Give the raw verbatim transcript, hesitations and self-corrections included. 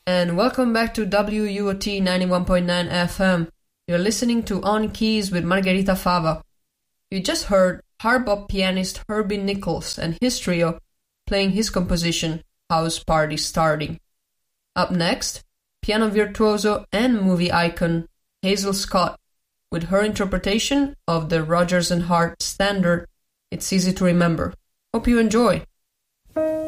and welcome back to W U O T ninety-one point nine F M. You're listening to On Keys with Margherita Fava. You just heard hard bop pianist Herbie Nichols and his trio playing his composition, House Party Starting. Up next, piano virtuoso and movie icon Hazel Scott with her interpretation of the Rodgers and Hart standard, It's Easy to Remember. Hope you enjoy.